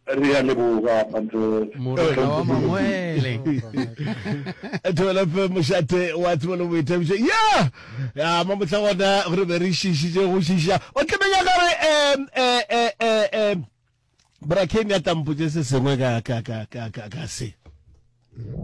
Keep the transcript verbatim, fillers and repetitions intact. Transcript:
re a leboga pantse morena wa Mangwele thola pe moshate wa tsolo mo itabiše ya ya mo motlagona gore be re shishitše go shisha o tlemenya ka re em eh eh eh brakeng ya tampotse se sengwe ka ka ka ka ka se